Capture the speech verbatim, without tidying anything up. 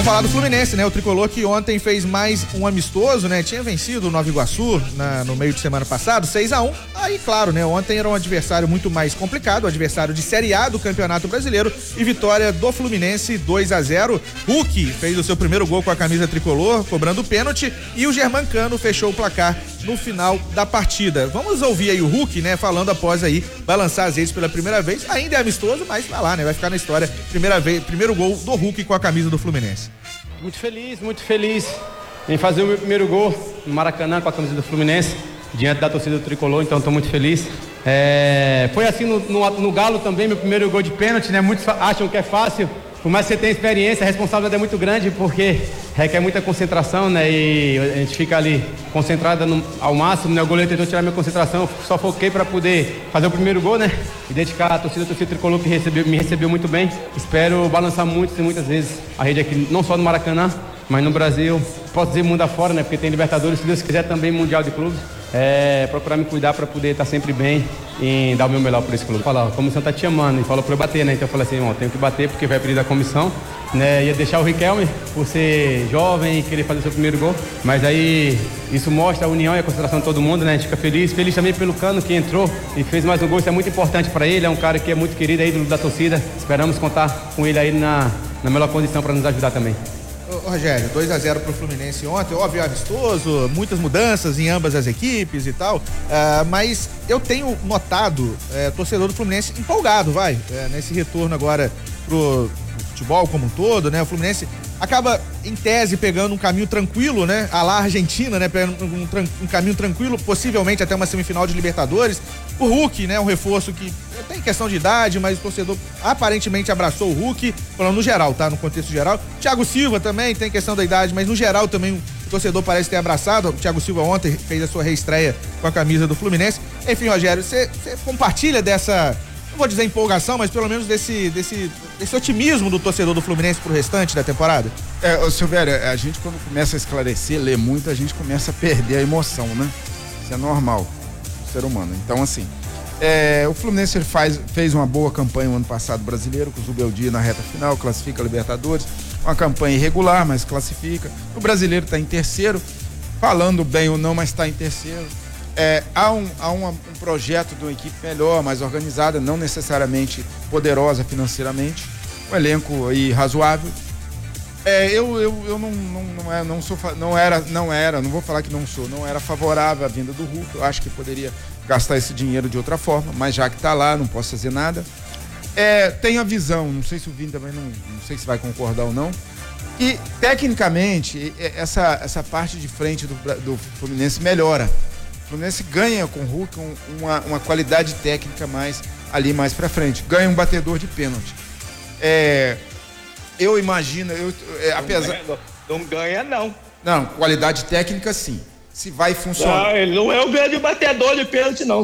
Vamos falar do Fluminense, né? O tricolor que ontem fez mais um amistoso, né? Tinha vencido o Nova Iguaçu na, no meio de semana passado, seis a um. Aí, claro, né? Ontem era um adversário muito mais complicado, o adversário de Série A do Campeonato Brasileiro, e vitória do Fluminense dois a zero. Hulk fez o seu primeiro gol com a camisa tricolor, cobrando pênalti, e o Germancano fechou o placar no final da partida. Vamos ouvir aí o Hulk, né? Falando após aí balançar as redes pela primeira vez. Ainda é amistoso, mas vai lá, né? Vai ficar na história. Primeira vez, primeiro gol do Hulk com a camisa do Fluminense. Muito feliz, muito feliz em fazer o meu primeiro gol no Maracanã com a camisa do Fluminense, diante da torcida do tricolor, então estou muito feliz. É, foi assim no, no, no Galo também, meu primeiro gol de pênalti, né? Muitos acham que é fácil, por mais que você tenha experiência, a responsabilidade é muito grande, porque requer muita concentração, né? E a gente fica ali concentrada no, ao máximo, né? O goleiro tentou tirar minha concentração, só foquei para poder fazer o primeiro gol, né? E dedicar a torcida, a torcida tricolor que recebeu, me recebeu muito bem. Espero balançar muitas e muitas vezes a rede aqui, não só no Maracanã, mas no Brasil. Posso dizer mundo afora, né? Porque tem Libertadores, se Deus quiser também Mundial de Clubes. É, procurar me cuidar para poder estar sempre bem e dar o meu melhor por esse clube. Falar, a comissão tá te chamando, e falou para eu bater, né? Então eu falei assim, ó, tenho que bater porque vai pedir da comissão, né? Ia deixar o Riquelme por ser jovem e querer fazer seu primeiro gol, mas aí isso mostra a união e a consideração de todo mundo, né? A gente fica feliz, feliz também pelo Cano que entrou e fez mais um gol, isso é muito importante para ele, é um cara que é muito querido aí da torcida, esperamos contar com ele aí na, na melhor condição para nos ajudar também. Ô, Rogério, dois a zero pro Fluminense ontem, óbvio, amistoso, muitas mudanças em ambas as equipes e tal, uh, mas eu tenho notado uh, torcedor do Fluminense empolgado, vai, uh, nesse retorno agora pro, pro futebol como um todo, né? O Fluminense acaba, em tese, pegando um caminho tranquilo, né? A lá Argentina, né? Pegando um, um, um caminho tranquilo, possivelmente até uma semifinal de Libertadores. O Hulk, né? Um reforço que tem questão de idade, mas o torcedor aparentemente abraçou o Hulk, falando no geral, tá? No contexto geral. Thiago Silva também tem questão da idade, mas no geral também o torcedor parece ter abraçado. O Thiago Silva ontem fez a sua reestreia com a camisa do Fluminense. Enfim, Rogério, você compartilha dessa, não vou dizer empolgação, mas pelo menos desse, desse, desse otimismo do torcedor do Fluminense pro restante da temporada? É, ô Silvério, a gente quando começa a esclarecer, ler muito, a gente começa a perder a emoção, né? Isso é normal do ser humano. Então, assim, é, o Fluminense ele faz, fez uma boa campanha no ano passado brasileiro, com o Zubeldia na reta final, classifica a Libertadores, uma campanha irregular, mas classifica. O brasileiro está em terceiro, falando bem ou não, mas está em terceiro. É, há um, há um, um projeto de uma equipe melhor, mais organizada, não necessariamente poderosa financeiramente, um elenco aí razoável. É, eu, eu, eu não, não, não, é, não sou, não era, não era, não vou falar que não sou, não era favorável à vinda do Hulk, eu acho que poderia gastar esse dinheiro de outra forma, mas já que está lá, não posso fazer nada. É, tenho a visão, não sei se o Vini também não, não sei se vai concordar ou não, que tecnicamente essa, essa parte de frente do, do Fluminense melhora. O Fluminense ganha com o Hulk um, uma, uma qualidade técnica mais ali mais pra frente, ganha um batedor de pênalti. É, eu imagino, eu, é, apesar... Não, não ganha não. Não, qualidade técnica sim. Se vai funcionar. Não, ele não é o grande batedor de pênalti não.